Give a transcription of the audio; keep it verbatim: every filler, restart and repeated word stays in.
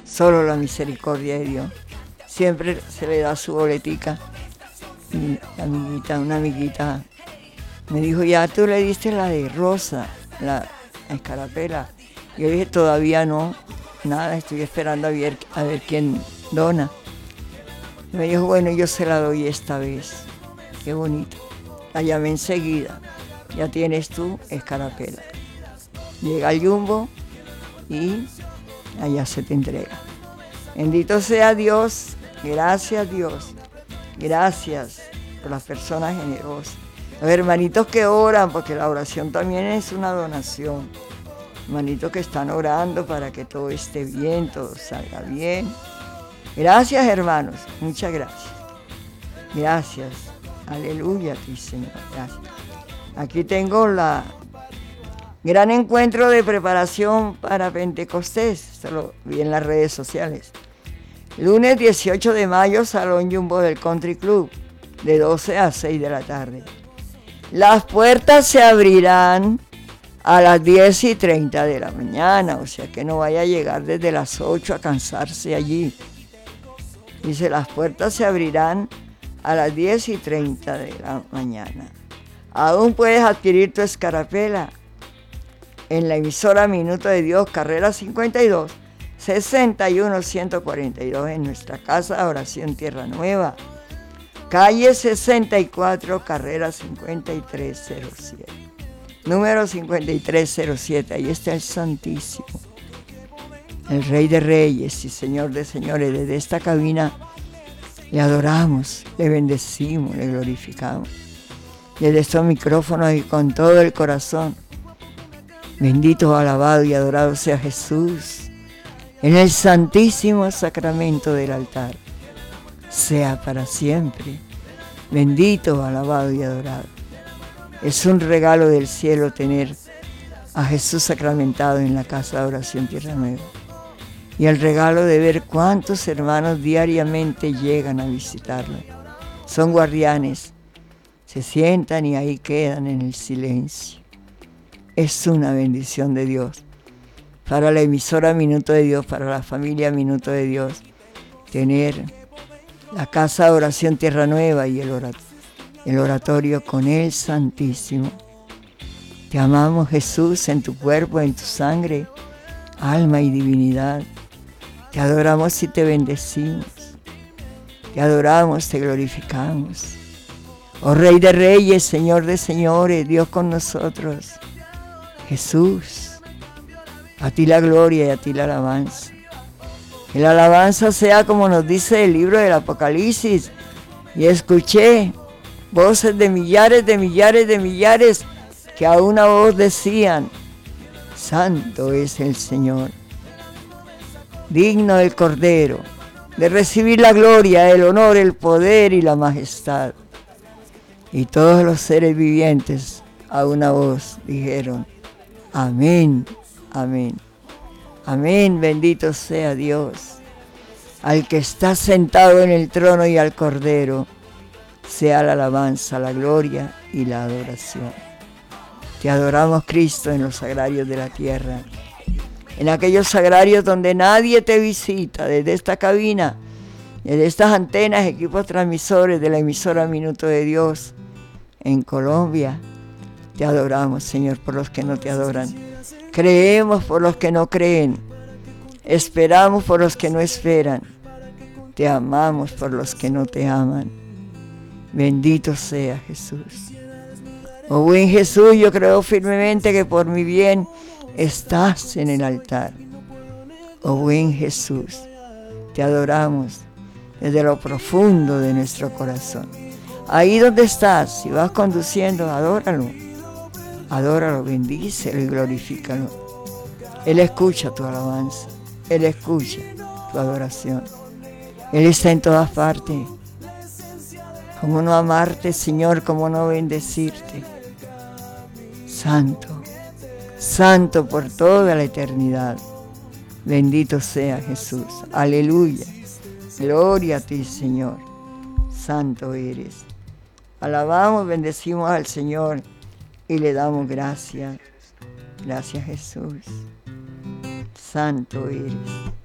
Solo la misericordia de Dios. Siempre se le da su boletica. Y la amiguita, una amiguita, me dijo, ya tú le diste la de Rosa, la escarapela. Yo dije, todavía no, nada, estoy esperando a ver, a ver quién dona. Y me dijo, bueno, yo se la doy esta vez. Qué bonito. La llamé enseguida. Ya tienes tu escarapela. Llega el Jumbo y allá se te entrega. Bendito sea Dios. Gracias Dios. Gracias por las personas generosas. Los hermanitos que oran, porque la oración también es una donación. Hermanitos que están orando para que todo esté bien, todo salga bien. Gracias, hermanos. Muchas gracias. Gracias. Aleluya a ti, Señor. Gracias. Aquí tengo la gran encuentro de preparación para Pentecostés. Esto lo vi en las redes sociales. Lunes dieciocho de mayo, Salón Jumbo del Country Club, de doce a seis de la tarde. Las puertas se abrirán a las diez y treinta de la mañana, o sea que no vaya a llegar desde las ocho a cansarse allí. Dice, las puertas se abrirán a las diez y treinta de la mañana. Aún puedes adquirir tu escarapela en la emisora Minuto de Dios, carrera cincuenta y dos, sesenta y uno ciento cuarenta y dos, en nuestra casa de oración Tierra Nueva, calle sesenta y cuatro, carrera cincuenta y tres cero siete, número cincuenta y tres cero siete. Ahí está el Santísimo, el Rey de Reyes y Señor de Señores. Desde esta cabina le adoramos, le bendecimos, le glorificamos. Desde estos micrófonos y con todo el corazón, bendito, alabado y adorado sea Jesús en el santísimo sacramento del altar. Sea para siempre bendito, alabado y adorado. Es un regalo del cielo tener a Jesús sacramentado en la casa de oración Tierra Nueva. Y el regalo de ver cuántos hermanos diariamente llegan a visitarlo. Son guardianes, se sientan y ahí quedan en el silencio. Es una bendición de Dios. Para la emisora Minuto de Dios, para la familia Minuto de Dios, tener la casa de oración Tierra Nueva y el oratorio, el oratorio con el Santísimo. Te amamos, Jesús, en tu cuerpo, en tu sangre, alma y divinidad. Te adoramos y te bendecimos. Te adoramos, te glorificamos. Oh Rey de Reyes, Señor de Señores, Dios con nosotros. Jesús, a ti la gloria y a ti la alabanza. Que la alabanza sea como nos dice el libro del Apocalipsis. Y escuché voces de millares, de millares, de millares, que a una voz decían, Santo es el Señor, digno del Cordero, de recibir la gloria, el honor, el poder y la majestad. Y todos los seres vivientes a una voz dijeron, amén, amén, amén, bendito sea Dios, al que está sentado en el trono y al Cordero, sea la alabanza, la gloria y la adoración. Te adoramos, Cristo, en los sagrarios de la tierra, en aquellos sagrarios donde nadie te visita, desde esta cabina, desde estas antenas, equipos transmisores de la emisora Minuto de Dios en Colombia. Te adoramos, Señor, por los que no te adoran. Creemos por los que no creen. Esperamos por los que no esperan. Te amamos por los que no te aman. Bendito sea Jesús. Oh buen Jesús, yo creo firmemente que por mi bien estás en el altar. Oh buen Jesús, te adoramos desde lo profundo de nuestro corazón. Ahí donde estás, si vas conduciendo, adóralo. Adóralo, bendícelo y glorifícalo. Él escucha tu alabanza. Él escucha tu adoración. Él está en todas partes. ¿Cómo no amarte, Señor? ¿Cómo no bendecirte? Santo, santo por toda la eternidad. Bendito sea Jesús. Aleluya. Gloria a ti, Señor. Santo eres. Alabamos, bendecimos al Señor y le damos gracias. Gracias, Jesús. Santo eres.